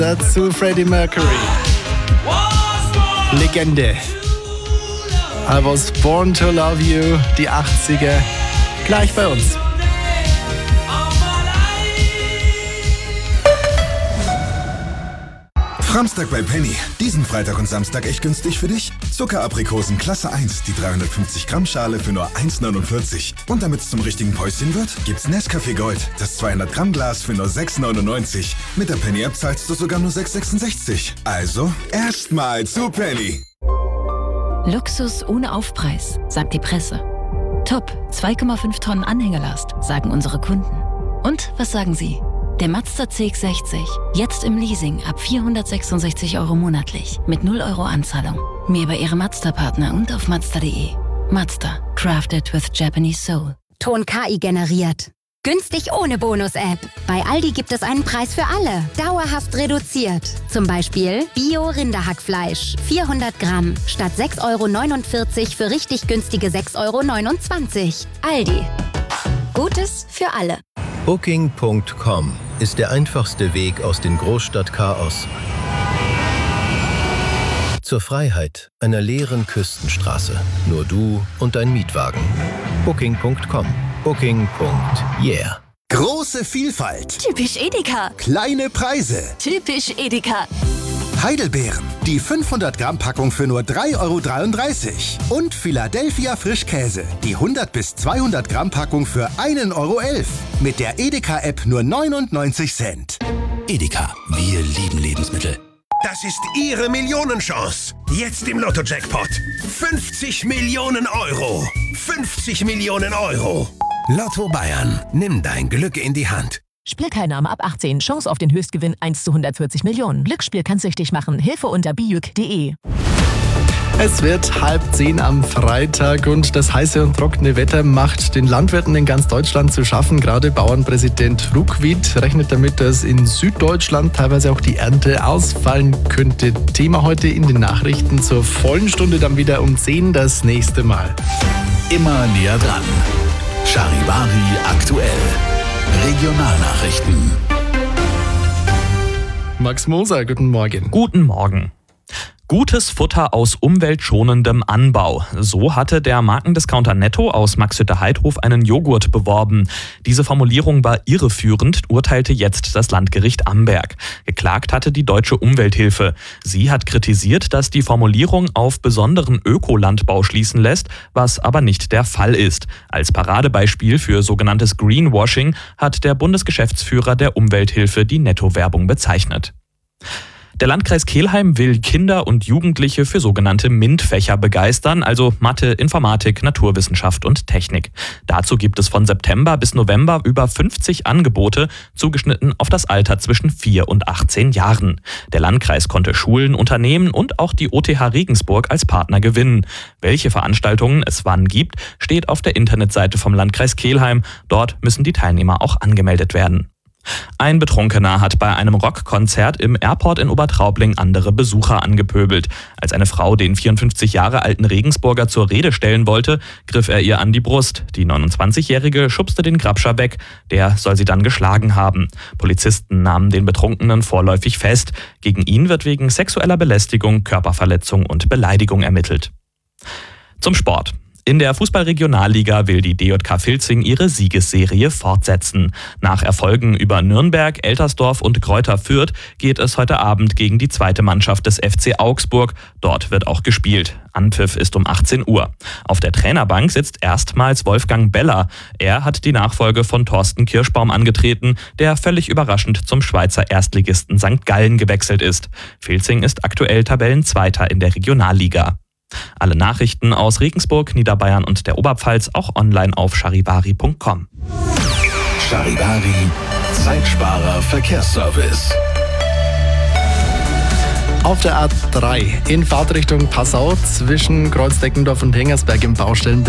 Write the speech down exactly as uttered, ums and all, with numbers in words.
Dazu Freddie Mercury. Legende. I was born to love you, die achtziger. Gleich bei uns. Framstag bei Penny. Diesen Freitag und Samstag echt günstig für dich? Zuckeraprikosen Klasse eins, die dreihundertfünfzig Gramm Schale für nur eins neunundvierzig. Und damit es zum richtigen Päuschen wird, gibt's Nescafé Gold, das zweihundert Gramm Glas für nur sechs neunundneunzig. Mit der Penny App zahlst du sogar nur sechs sechsundsechzig. Also, erstmal zu Penny. Luxus ohne Aufpreis, sagt die Presse. Top, zwei Komma fünf Tonnen Anhängerlast, sagen unsere Kunden. Und was sagen Sie? Der Mazda C X sechzig, jetzt im Leasing ab vierhundertsechsundsechzig Euro monatlich, mit null Euro Anzahlung. Mehr bei Ihrem Mazda-Partner und auf Mazda punkt de. Mazda, crafted with Japanese soul. Ton K I generiert. Günstig ohne Bonus-App. Bei Aldi gibt es einen Preis für alle, dauerhaft reduziert. Zum Beispiel Bio-Rinderhackfleisch, vierhundert Gramm, statt sechs Euro neunundvierzig für richtig günstige sechs Euro neunundzwanzig. Aldi. Gutes für alle. Booking Punkt com ist der einfachste Weg aus dem Großstadtchaos zur Freiheit einer leeren Küstenstraße. Nur du und dein Mietwagen. Booking Punkt com. Booking. Yeah. Große Vielfalt. Typisch Edeka. Kleine Preise. Typisch Edeka. Heidelbeeren. Die fünfhundert Gramm Packung für nur drei Euro dreiunddreißig. Und Philadelphia Frischkäse. Die hundert bis zweihundert Gramm Packung für ein Euro elf. Mit der Edeka-App nur neunundneunzig Cent. Edeka. Wir lieben Lebensmittel. Das ist Ihre Millionenchance. Jetzt im Lotto-Jackpot. fünfzig Millionen Euro. fünfzig Millionen Euro. Lotto Bayern. Nimm dein Glück in die Hand. Spielteilnahme ab achtzehn. Chance auf den Höchstgewinn eins zu hundertvierzig Millionen. Glücksspiel kann süchtig machen. Hilfe unter bijuk punkt de. Es wird halb zehn am Freitag und das heiße und trockene Wetter macht den Landwirten in ganz Deutschland zu schaffen. Gerade Bauernpräsident Ruckwied rechnet damit, dass in Süddeutschland teilweise auch die Ernte ausfallen könnte. Thema heute in den Nachrichten zur vollen Stunde dann wieder um zehn das nächste Mal. Immer näher dran. Charivari aktuell. Regionalnachrichten. Max Moser, guten Morgen. Guten Morgen. Gutes Futter aus umweltschonendem Anbau. So hatte der Markendiscounter Netto aus Maxhütte-Heidhof einen Joghurt beworben. Diese Formulierung war irreführend, urteilte jetzt das Landgericht Amberg. Geklagt hatte die Deutsche Umwelthilfe. Sie hat kritisiert, dass die Formulierung auf besonderen Ökolandbau schließen lässt, was aber nicht der Fall ist. Als Paradebeispiel für sogenanntes Greenwashing hat der Bundesgeschäftsführer der Umwelthilfe die Netto-Werbung bezeichnet. Der Landkreis Kelheim will Kinder und Jugendliche für sogenannte MINT-Fächer begeistern, also Mathe, Informatik, Naturwissenschaft und Technik. Dazu gibt es von September bis November über fünfzig Angebote, zugeschnitten auf das Alter zwischen vier und achtzehn Jahren. Der Landkreis konnte Schulen, Unternehmen und auch die O T H Regensburg als Partner gewinnen. Welche Veranstaltungen es wann gibt, steht auf der Internetseite vom Landkreis Kelheim. Dort müssen die Teilnehmer auch angemeldet werden. Ein Betrunkener hat bei einem Rockkonzert im Airport in Obertraubling andere Besucher angepöbelt. Als eine Frau den vierundfünfzig Jahre alten Regensburger zur Rede stellen wollte, griff er ihr an die Brust. Die neunundzwanzigjährige schubste den Grabscher weg. Der soll sie dann geschlagen haben. Polizisten nahmen den Betrunkenen vorläufig fest. Gegen ihn wird wegen sexueller Belästigung, Körperverletzung und Beleidigung ermittelt. Zum Sport. In der Fußball-Regionalliga will die D J K Vilzing ihre Siegesserie fortsetzen. Nach Erfolgen über Nürnberg, Eltersdorf und Greuther Fürth geht es heute Abend gegen die zweite Mannschaft des F C Augsburg. Dort wird auch gespielt. Anpfiff ist um achtzehn Uhr. Auf der Trainerbank sitzt erstmals Wolfgang Beller. Er hat die Nachfolge von Thorsten Kirschbaum angetreten, der völlig überraschend zum Schweizer Erstligisten Sankt Gallen gewechselt ist. Vilzing ist aktuell Tabellenzweiter in der Regionalliga. Alle Nachrichten aus Regensburg, Niederbayern und der Oberpfalz auch online auf charivari punkt com. Charivari, Zeitsparer Verkehrsservice. Auf der A drei in Fahrtrichtung Passau zwischen Kreuzdeckendorf und Hengersberg im Baustellenbereich